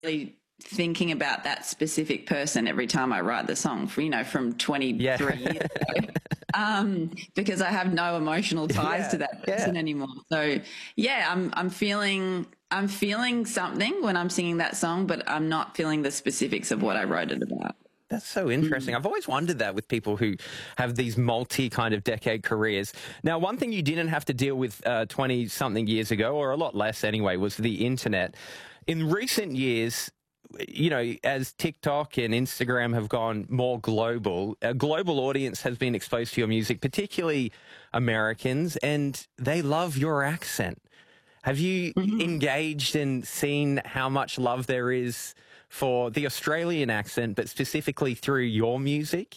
really thinking about that specific person every time I write the song, from 23 years ago, because I have no emotional ties to that person anymore. So I'm feeling something when I'm singing that song, but I'm not feeling the specifics of what I wrote it about. That's so interesting. I've always wondered that with people who have these kind of decade careers. Now, one thing you didn't have to deal with 20-something years ago, or a lot less anyway, was the internet. In recent years, as TikTok and Instagram have gone more global, a global audience has been exposed to your music, particularly Americans, and they love your accent. Have you engaged and seen how much love there is for the Australian accent, but specifically through your music?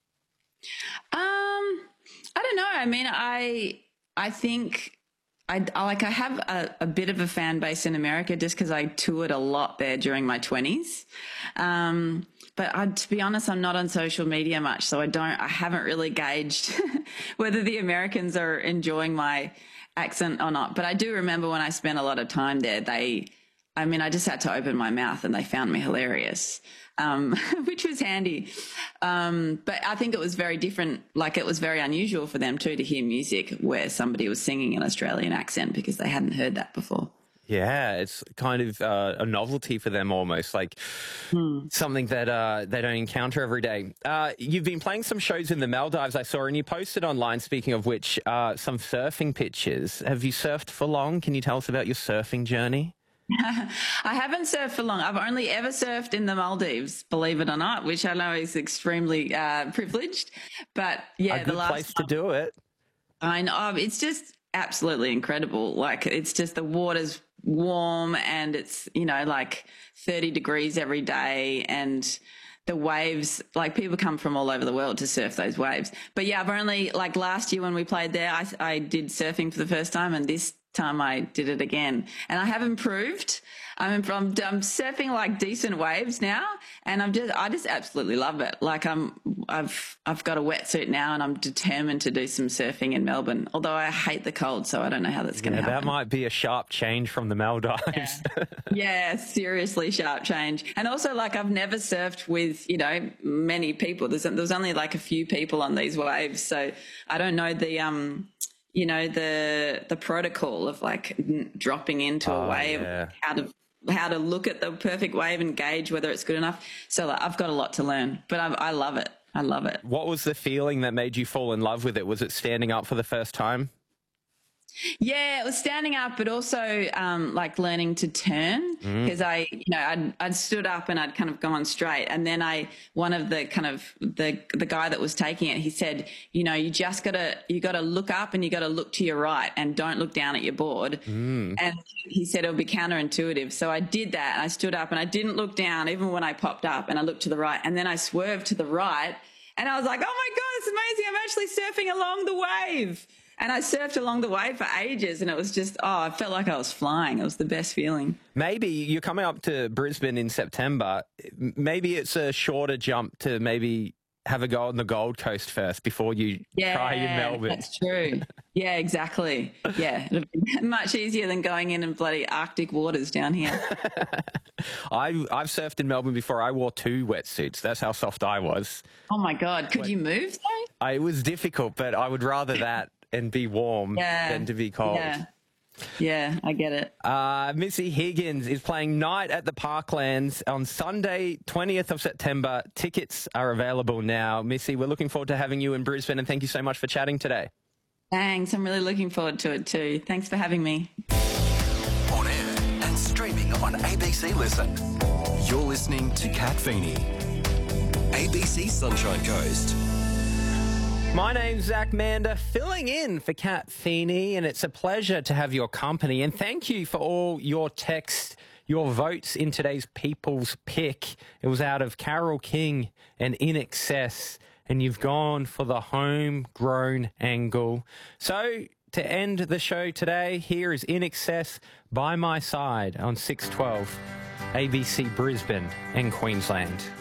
I don't know. I mean, I think I have a bit of a fan base in America just because I toured a lot there during my 20s. But to be honest, I'm not on social media much, so I haven't really gauged whether the Americans are enjoying my accent or not. But I do remember when I spent a lot of time there, I just had to open my mouth and they found me hilarious, which was handy. But I think it was very different. Like, it was very unusual for them too to hear music where somebody was singing an Australian accent because they hadn't heard that before. Yeah, it's kind of a novelty for them almost, like something that they don't encounter every day. You've been playing some shows in the Maldives, I saw, and you posted online, speaking of which, some surfing pictures. Have you surfed for long? Can you tell us about your surfing journey? I haven't surfed for long. I've only ever surfed in the Maldives, believe it or not, which I know is extremely privileged. But yeah, a good place to do it. I know. It's just absolutely incredible. Like, it's just the water's warm and it's, like 30 degrees every day, and the waves, like, people come from all over the world to surf those waves. But yeah, I've only, like, last year when we played there, I did surfing for the first time, and this time I did it again, and I have improved. I'm surfing like decent waves now, and I just absolutely love it. Like, I've got a wetsuit now, and I'm determined to do some surfing in Melbourne. Although I hate the cold, so I don't know how that's going to happen. That might be a sharp change from the Maldives. Yeah, seriously sharp change. And also, like, I've never surfed with many people. There was only like a few people on these waves, so I don't know the the protocol of like dropping into a wave, how to look at the perfect wave and gauge whether it's good enough. So like, I've got a lot to learn, but I love it. I love it. What was the feeling that made you fall in love with it? Was it standing up for the first time? Yeah, it was standing up, but also like learning to turn, because I'd stood up and I'd kind of gone straight, and then one of the kind of the guy that was taking it, he said, you gotta look up and you gotta look to your right and don't look down at your board. And he said it'll be counterintuitive. So I did that, and I stood up and I didn't look down even when I popped up, and I looked to the right, and then I swerved to the right, and I was like, oh my God, it's amazing! I'm actually surfing along the wave. And I surfed along the wave for ages, and it was just, I felt like I was flying. It was the best feeling. Maybe you're coming up to Brisbane in September. Maybe it's a shorter jump to maybe have a go on the Gold Coast first before you try in Melbourne. That's true. Yeah, exactly. Yeah, it'll be much easier than going in bloody Arctic waters down here. I've surfed in Melbourne before. I wore 2 wetsuits. That's how soft I was. Oh, my God. Could you move, though? It was difficult, but I would rather that and be warm than to be cold. Yeah, I get it. Missy Higgins is playing Night at the Parklands on Sunday, 20th of September. Tickets are available now. Missy, we're looking forward to having you in Brisbane, and thank you so much for chatting today. Thanks. I'm really looking forward to it too. Thanks for having me. On air and streaming on ABC Listen. You're listening to Kat Feeney. ABC Sunshine Coast. My name's Zach Mander, filling in for Kat Feeney, and it's a pleasure to have your company. And thank you for all your texts, your votes in today's People's Pick. It was out of Carole King and In Excess, and you've gone for the homegrown angle. So, to end the show today, here is In Excess by my side on 612 ABC Brisbane and Queensland.